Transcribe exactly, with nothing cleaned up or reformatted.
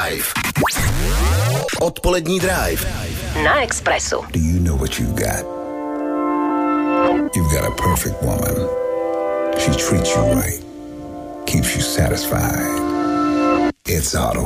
Drive. Odpolední drive na Expressu. Do you know what you've got? You've got a perfect woman. She treats you right. Keeps you satisfied. It's Auto